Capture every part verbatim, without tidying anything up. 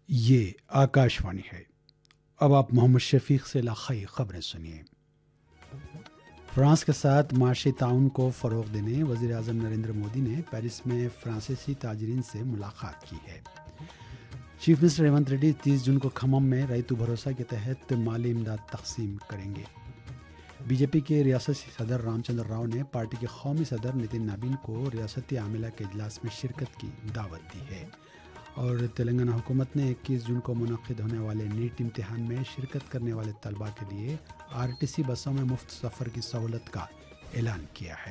یہ آکاشوانی ہے۔ اب آپ محمد شفیق سے علاقائی خبریں سنیے۔ فرانس کے ساتھ معاشی تعاون کو فروغ دینے وزیر اعظم نریندر مودی نے پیرس میں فرانسیسی تاجرین سے ملاقات کی ہے۔ چیف منسٹر ریونت ریڈی تیس جون کو کھمم میں ریتو بھروسہ کے تحت مالی امداد تقسیم کریں گے۔ بی جے پی کے ریاستی صدر رام چندر راؤ نے پارٹی کے قومی صدر نتن نابین کو ریاستی عاملہ کے اجلاس میں شرکت کی دعوت دی ہے۔ اور تلنگانہ حکومت نے اکیس جون کو منعقد ہونے والے نیٹ امتحان میں شرکت کرنے والے طلباء کے لیے آر ٹی سی بسوں میں مفت سفر کی سہولت کا اعلان کیا ہے۔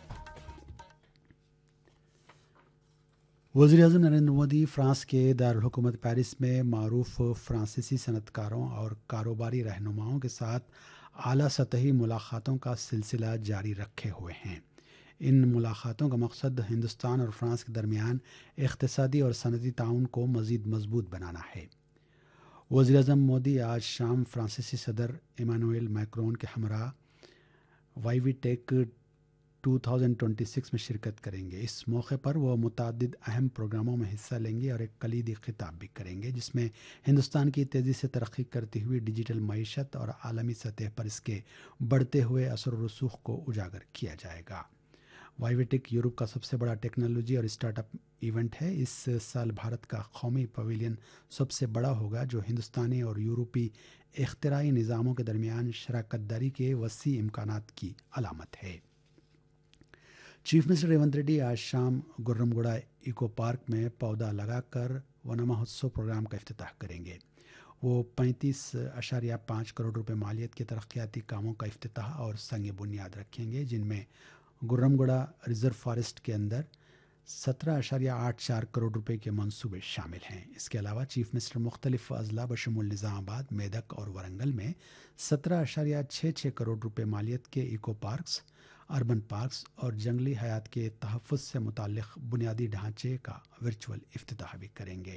وزیر اعظم نریندر مودی فرانس کے دارالحکومت پیرس میں معروف فرانسیسی صنعت کاروں اور کاروباری رہنماؤں کے ساتھ اعلیٰ سطحی ملاقاتوں کا سلسلہ جاری رکھے ہوئے ہیں۔ ان ملاقاتوں کا مقصد ہندوستان اور فرانس کے درمیان اقتصادی اور صنعتی تعاون کو مزید مضبوط بنانا ہے۔ وزیر اعظم مودی آج شام فرانسیسی صدر ایمانوئل میکرون کے ہمراہ وائی وی ٹیک دو ہزار چھبیس میں شرکت کریں گے۔ اس موقع پر وہ متعدد اہم پروگراموں میں حصہ لیں گے اور ایک کلیدی خطاب بھی کریں گے، جس میں ہندوستان کی تیزی سے ترقی کرتی ہوئی ڈیجیٹل معیشت اور عالمی سطح پر اس کے بڑھتے ہوئے اثر و رسوخ کو اجاگر کیا جائے گا۔ وائی وی ٹیک یورپ کا سب سے بڑا ٹیکنالوجی اور اسٹارٹ اپ ایونٹ ہے۔ اس سال بھارت کا قومی پویلین سب سے بڑا ہوگا، جو ہندوستانی اور یورپی اختراعی نظاموں کے درمیان شراکت داری کے وسیع امکانات کی علامت ہے۔ چیف منسٹر ریونت ریڈی آج شام گرم گوڑہ ایکو پارک میں پودا لگا کر ون مہوتسو پروگرام کا افتتاح کریں گے۔ وہ پینتیس اشاریہ پانچ کروڑ روپے مالیت کے ترقیاتی کاموں کا افتتاح اور سنگ بنیاد رکھیں گے، جن میں گرم گوڑہ ریزرو فارسٹ کے اندر سترہ اشاریہ آٹھ چار کروڑ روپے کے منصوبے شامل ہیں۔ اس کے علاوہ چیف منسٹر مختلف اضلاع بشمول نظام آباد، میدک اور ورنگل میں سترہ اشاریہ چھ چھ کروڑ روپے مالیت کے ایکو پارکس، اربن پارکس اور جنگلی حیات کے تحفظ سے متعلق بنیادی ڈھانچے کا ورچوئل افتتاح بھی کریں گے۔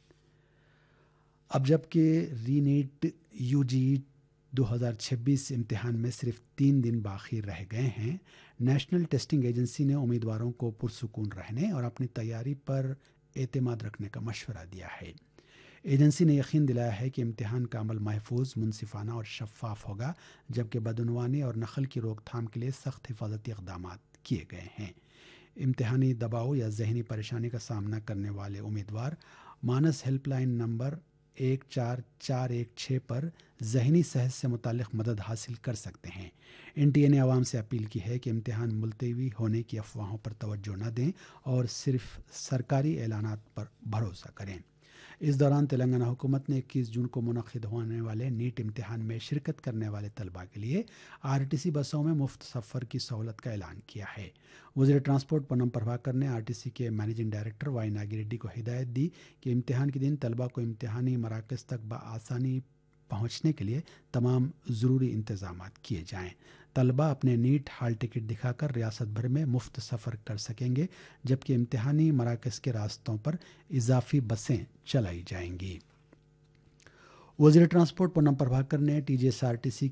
اب جبکہ ری نیٹ یو جی دو ہزار چھبیس امتحان میں صرف تین دن باقی رہ گئے ہیں، نیشنل ٹیسٹنگ ایجنسی نے امیدواروں کو پرسکون رہنے اور اپنی تیاری پر اعتماد رکھنے کا مشورہ دیا ہے۔ ایجنسی نے یقین دلایا ہے کہ امتحان کا عمل محفوظ، منصفانہ اور شفاف ہوگا، جبکہ بدعنوانی اور نقل کی روک تھام کے لیے سخت حفاظتی اقدامات کیے گئے ہیں۔ امتحانی دباؤ یا ذہنی پریشانی کا سامنا کرنے والے امیدوار مانس ہیلپ لائن نمبر ایک چار چار ایک چھ پر ذہنی صحت سے متعلق مدد حاصل کر سکتے ہیں۔ این ٹی اے نے عوام سے اپیل کی ہے کہ امتحان ملتوی ہونے کی افواہوں پر توجہ نہ دیں اور صرف سرکاری اعلانات پر بھروسہ کریں۔ اس دوران تلنگانہ حکومت نے اکیس جون کو منعقد ہونے والے نیٹ امتحان میں شرکت کرنے والے طلباء کے لیے آر ٹی سی بسوں میں مفت سفر کی سہولت کا اعلان کیا ہے۔ وزیر ٹرانسپورٹ پونم پربھاکر نے آر ٹی سی کے managing director Y Nagi ready کو ہدایت دی کہ امتحان کے دن طلباء کو امتحانی مراکز تک بآسانی پہنچنے کے لیے تمام ضروری انتظامات کیے جائیں۔ طلباء اپنے نیٹ ہال ٹکٹ دکھا کر ریاست بھر میں مفت سفر کر سکیں گے، جبکہ امتحانی مراکز کے راستوں پر اضافی بسیں چلائی جائیں گی۔ وزیر ٹرانسپورٹ پونم پربھاکر نے T G S R T C